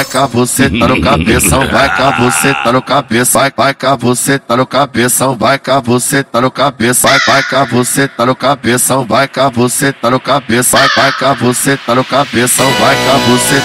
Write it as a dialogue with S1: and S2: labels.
S1: vai cá você tá no cabeção, vai cá você tá no cabeça, vai cá você tá no cabeção, vai cá você tá no cabeça, vai cá você tá no cabeção, vai cá você tá no cabeça, vai cá você tá no cabeção, vai cá você